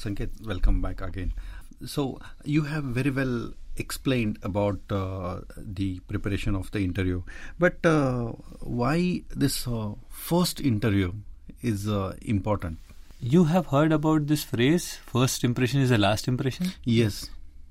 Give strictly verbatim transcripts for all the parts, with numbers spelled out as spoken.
Sanket, welcome back again. So you have very well explained about uh, the preparation of the interview, but uh, why this uh, first interview is uh, important? You have heard about this phrase, first impression is the last impression? Yes.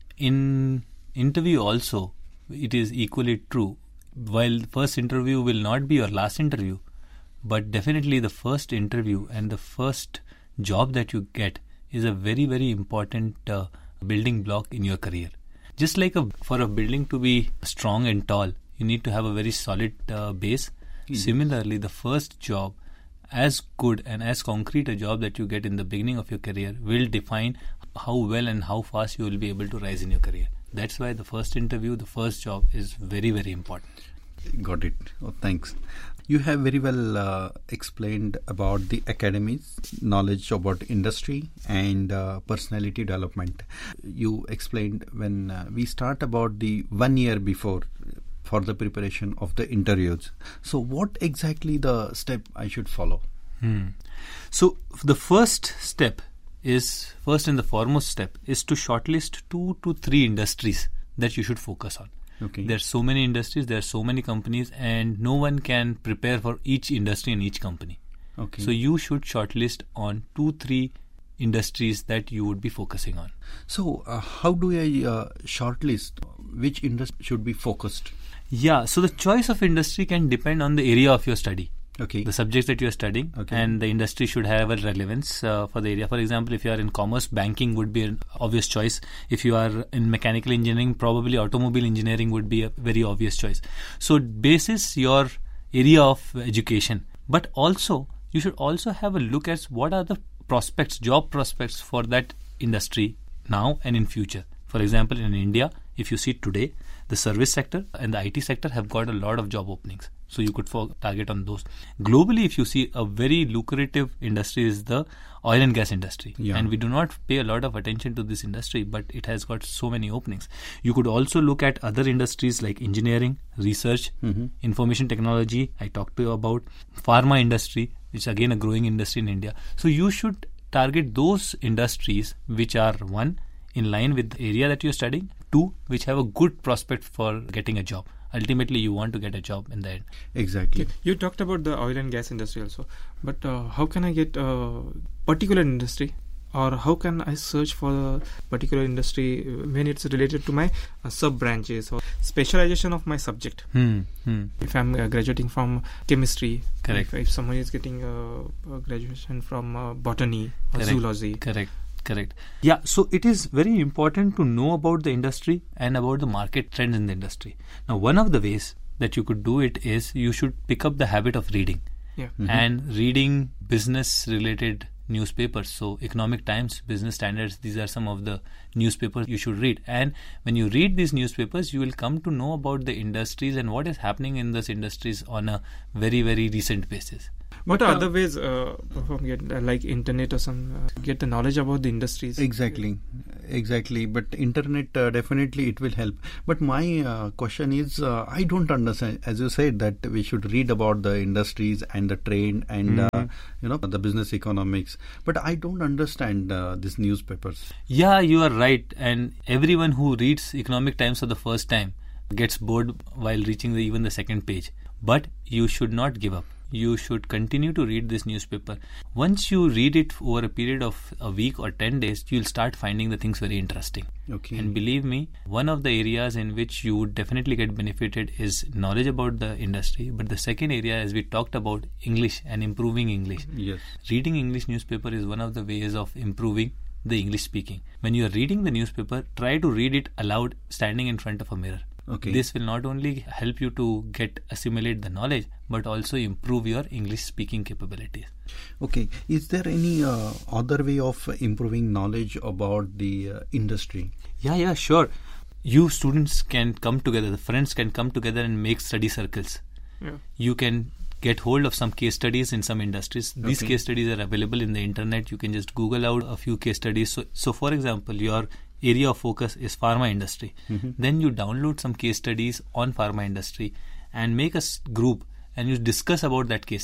In interview also, it is equally true. While first interview will not be your last interview, but definitely the first interview and the first job that you get is a very, very important uh, building block in your career. Just like a, for a building to be strong and tall, you need to have a very solid uh, base. Yes. Similarly, the first job, as good and as concrete a job that you get in the beginning of your career, will define how well and how fast you will be able to rise in your career. That's why the first interview, the first job is very, very important. Got it. Oh, thanks. You have very well uh, explained about the academies, knowledge about industry and uh, personality development. You explained when uh, we start about the one year before for the preparation of the interviews. So what exactly the step I should follow? Hmm. So the first step is, first and the foremost step is to shortlist two to three industries that you should focus on. Okay. There are so many industries, there are so many companies, and no one can prepare for each industry and each company. Okay. So you should shortlist on two, three industries that you would be focusing on. So uh, how do I uh, shortlist which industry should be focused? Yeah, so the choice of industry can depend on the area of your study. Okay. The subjects that you are studying, okay. and the industry should have a relevance uh, for the area. For example, if you are in commerce, banking would be an obvious choice. If you are in mechanical engineering, probably automobile engineering would be a very obvious choice. So basis your area of education, but also you should also have a look at what are the prospects, job prospects for that industry now and in future. For example, in India, if you see today, the service sector and the I T sector have got a lot of job openings. So you could fo- target on those. Globally, if you see, a very lucrative industry is the oil and gas industry. Yeah. And we do not pay a lot of attention to this industry, but it has got so many openings. You could also look at other industries like engineering, research, mm-hmm. information technology, I talked to you about, pharma industry, which is again a growing industry in India. So you should target those industries which are, one, in line with the area that you're studying, two, which have a good prospect for getting a job. Ultimately, you want to get a job in the end. Exactly. Okay. You talked about the oil and gas industry also, but uh, how can I get a particular industry, or how can I search for a particular industry when it's related to my uh, sub-branches or specialization of my subject? Hmm. Hmm. If I'm uh, graduating from chemistry, correct. If, if someone is getting a, a graduation from uh, botany or correct. zoology. Correct. Correct. Yeah, so it is very important to know about the industry and about the market trends in the industry. Now, one of the ways that you could do it is you should pick up the habit of reading. Yeah. Mm-hmm. And reading business-related newspapers. So, Economic Times, Business Standards, these are some of the newspapers you should read. And when you read these newspapers, you will come to know about the industries and what is happening in those industries on a very, very recent basis. What are uh, other ways, uh, from get, uh, like internet or some, uh, get the knowledge about the industries? Exactly, exactly. But internet uh, definitely it will help. But my uh, question is, uh, I don't understand. As you said that we should read about the industries and the trend and mm-hmm. uh, you know the business economics. But I don't understand uh, these newspapers. Yeah, you are right. And everyone who reads Economic Times for the first time gets bored while reaching the, even the second page. But you should not give up. You should continue to read this newspaper. Once you read it over a period of a week or ten days, you'll start finding the things very interesting. Okay. And believe me, one of the areas in which you would definitely get benefited is knowledge about the industry. But the second area, as we talked about, English and improving English. Yes. Reading English newspaper is one of the ways of improving the English speaking. When you are reading the newspaper, try to read it aloud, standing in front of a mirror. Okay. This will not only help you to get assimilate the knowledge, but also improve your English speaking capabilities. Okay. Is there any uh, other way of improving knowledge about the uh, industry? Yeah, yeah, sure. You students can come together, the friends can come together and make study circles. Yeah. You can get hold of some case studies in some industries. These okay. case studies are available in the internet. You can just Google out a few case studies. So, so for example, your area of focus is pharma industry. Mm-hmm. Then you download some case studies on pharma industry and make a group and you discuss about that case study.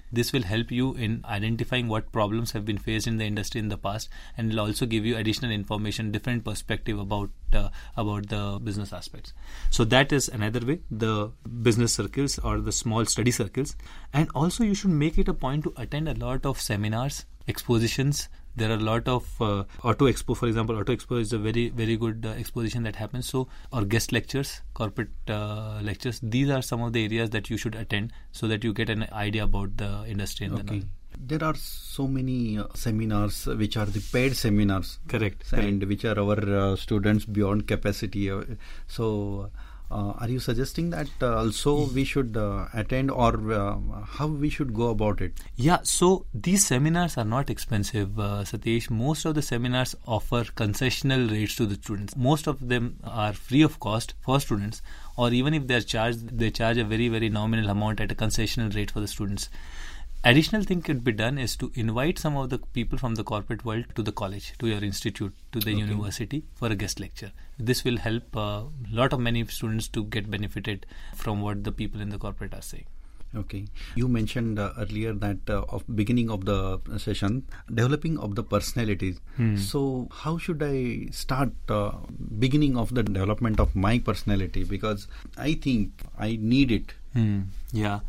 This will help you in identifying what problems have been faced in the industry in the past, and will also give you additional information, different perspective about uh, about the business aspects. So that is another way, the business circles or the small study circles. And also you should make it a point to attend a lot of seminars, expositions. There are a lot of uh, Auto Expo, for example. Auto Expo is a very, very good uh, exposition that happens. So, or guest lectures, corporate uh, lectures. These are some of the areas that you should attend so that you get an idea about the industry and okay. the knowledge. There are so many uh, seminars uh, which are the paid seminars. Correct. And correct. which are our uh, students beyond capacity. Uh, so, uh, are you suggesting that uh, also we should uh, attend, or uh, how we should go about it? Yeah, so these seminars are not expensive, uh, Satish. Most of the seminars offer concessional rates to the students. Most of them are free of cost for students, or even if they are charged, they charge a very, very nominal amount at a concessional rate for the students. Additional thing could be done is to invite some of the people from the corporate world to the college, to your institute, to the okay. university for a guest lecture. This will help a uh, lot of many students to get benefited from what the people in the corporate are saying. Okay. You mentioned uh, earlier that uh, of beginning of the session, developing of the personalities. Hmm. So how should I start uh, beginning of the development of my personality? Because I think I need it. Hmm. Yeah.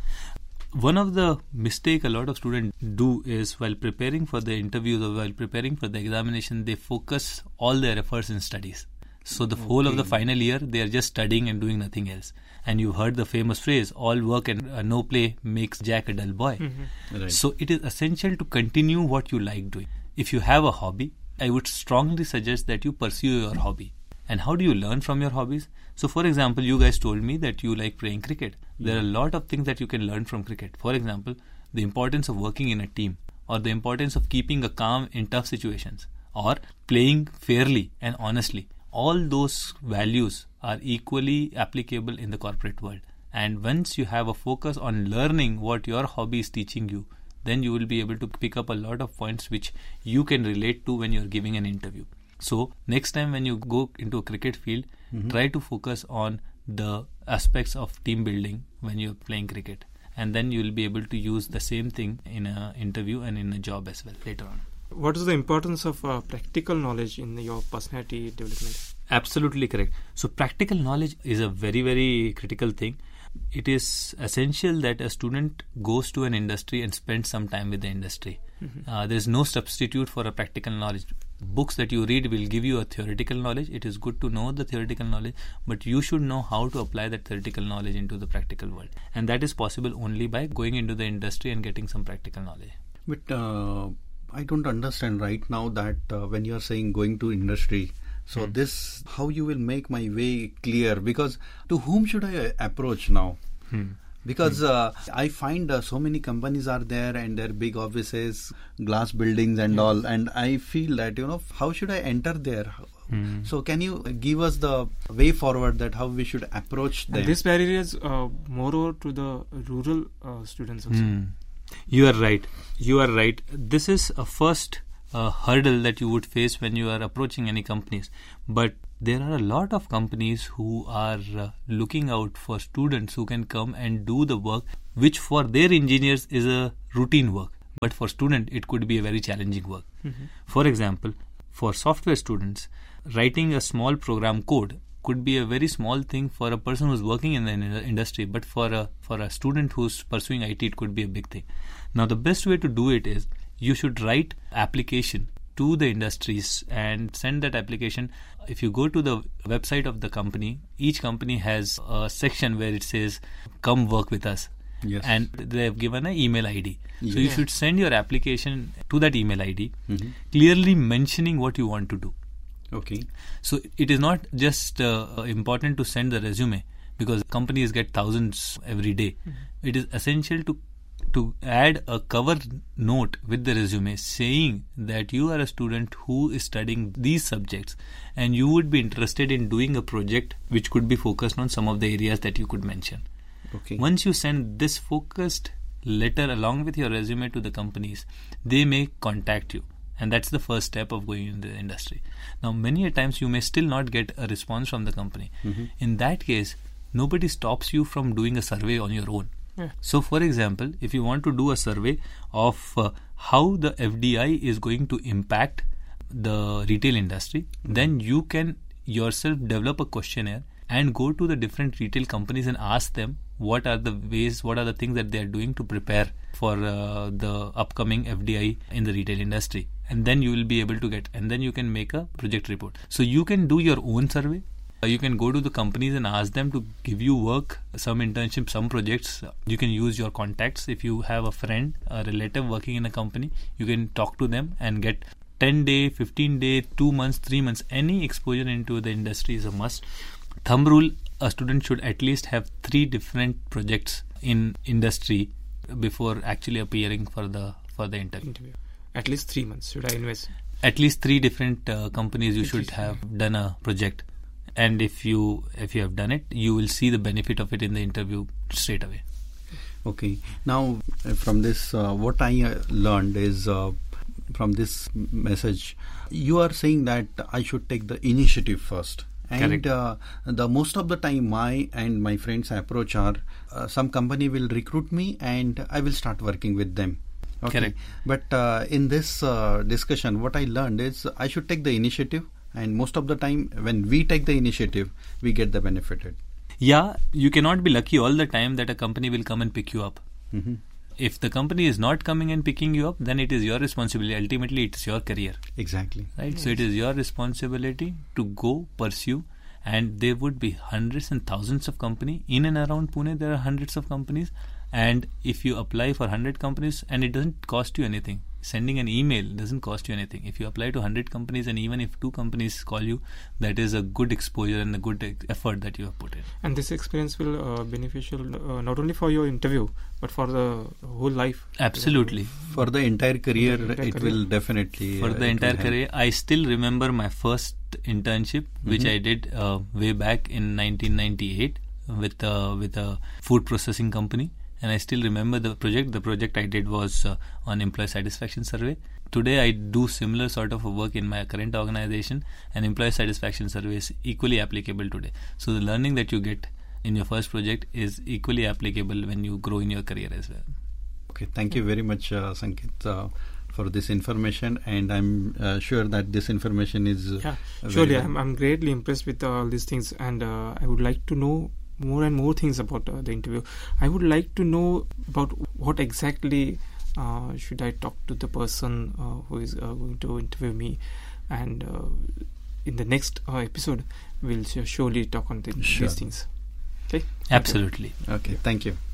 One of the mistake a lot of students do is while preparing for the interviews or while preparing for the examination, they focus all their efforts in studies. So the okay. whole of the final year, they are just studying and doing nothing else. And you heard the famous phrase, all work and uh, no play makes Jack a dull boy. Mm-hmm. Right. So it is essential to continue what you like doing. If you have a hobby, I would strongly suggest that you pursue your hobby. And how do you learn from your hobbies? So for example, you guys told me that you like playing cricket. There are a lot of things that you can learn from cricket. For example, the importance of working in a team, or the importance of keeping a calm in tough situations, or playing fairly and honestly. All those values are equally applicable in the corporate world. And once you have a focus on learning what your hobby is teaching you, then you will be able to pick up a lot of points which you can relate to when you are giving an interview. So next time when you go into a cricket field, mm-hmm. try to focus on the aspects of team building when you're playing cricket, and then you'll be able to use the same thing in an interview and in a job as well later on. What is the importance of uh, practical knowledge in your personality development? Absolutely correct. So practical knowledge is a very, very critical thing. It is essential that a student goes to an industry and spends some time with the industry. Mm-hmm. Uh, there is no substitute for a practical knowledge. Books that you read will give you a theoretical knowledge. It is good to know the theoretical knowledge, but you should know how to apply that theoretical knowledge into the practical world. And that is possible only by going into the industry and getting some practical knowledge. But uh, I don't understand right now that uh, when you are saying going to industry, so hmm. this, how you will make my way clear, because to whom should I approach now? Hmm. Because uh, I find uh, so many companies are there and their big offices, glass buildings and yeah. all, and I feel that, you know, how should I enter there? Mm. So can you give us the way forward that how we should approach them? And this barrier is uh, moreover to the rural uh, students also. Mm. You are right. You are right. This is a first uh, hurdle that you would face when you are approaching any companies. But there are a lot of companies who are uh, looking out for students who can come and do the work, which for their engineers is a routine work. But for student, it could be a very challenging work. Mm-hmm. For example, for software students, writing a small program code could be a very small thing for a person who's working in the industry, but for a for a student who's pursuing I T, it could be a big thing. Now, the best way to do it is you should write application to the industries and send that application. If you go to the website of the company, each company has a section where it says, come work with us. Yes. And they have given an email I D. Yes. So you should send your application to that email I D, mm-hmm. clearly mentioning what you want to do. Okay. So it is not just uh, important to send the resume, because companies get thousands every day. Mm-hmm. It is essential to to add a cover note with the resume saying that you are a student who is studying these subjects and you would be interested in doing a project which could be focused on some of the areas that you could mention. Okay. Once you send this focused letter along with your resume to the companies, they may contact you. And that's the first step of going into the industry. Now, many a times you may still not get a response from the company. Mm-hmm. In that case, nobody stops you from doing a survey on your own. Yeah. So, for example, if you want to do a survey of uh, how the F D I is going to impact the retail industry, mm-hmm. then you can yourself develop a questionnaire and go to the different retail companies and ask them what are the ways, what are the things that they are doing to prepare for uh, the upcoming F D I in the retail industry. And then you will be able to get, and then you can make a project report. So you can do your own survey. Uh, you can go to the companies and ask them to give you work, some internship, some projects. You can use your contacts. If you have a friend, a relative working in a company, you can talk to them and get ten day, fifteen day, two months, three months, any exposure into the industry is a must. Thumb rule, a student should at least have three different projects in industry before actually appearing for the for the interview. interview. At least three months should I invest? At least three different uh, companies you At should least, have yeah. done a project. And if you if you have done it, you will see the benefit of it in the interview straight away. Okay. Now, uh, from this, uh, what I uh, learned is uh, from this message, you are saying that I should take the initiative first. And uh, the most of the time, my and my friends' approach are uh, some company will recruit me and I will start working with them. Okay. Correct. But uh, in this uh, discussion, what I learned is I should take the initiative. And most of the time, when we take the initiative, we get the benefited. Yeah, you cannot be lucky all the time that a company will come and pick you up. Mm-hmm. If the company is not coming and picking you up, then it is your responsibility. Ultimately, it's your career. Exactly. Right? Yes. So it is your responsibility to go pursue. And there would be hundreds and thousands of companies. In and around Pune, there are hundreds of companies. And if you apply for one hundred companies, and it doesn't cost you anything. Sending an email doesn't cost you anything. If you apply to one hundred companies and even if two companies call you, that is a good exposure and a good e- effort that you have put in. And this experience will uh, beneficial uh, not only for your interview but for the whole life. Absolutely. For the entire career, For the entire it career. will definitely. For uh, the it entire will help. career, I still remember my first internship, which Mhm. I did uh, way back in nineteen ninety-eight with uh, with a food processing company. And I still remember the project. The project I did was uh, on employee satisfaction survey. Today I do similar sort of a work in my current organization, and employee satisfaction survey is equally applicable today. So the learning that you get in your first project is equally applicable when you grow in your career as well. Okay, thank you very much, uh, Sankit, uh, for this information, and I'm uh, sure that this information is uh, Yeah, very surely well. I'm, I'm greatly impressed with uh, all these things, and uh, I would like to know more and more things about uh, the interview. I would like to know about what exactly uh, should I talk to the person uh, who is uh, going to interview me, and uh, in the next uh, episode we'll surely talk on the, Sure. these things. Okay. Absolutely. Okay, thank you.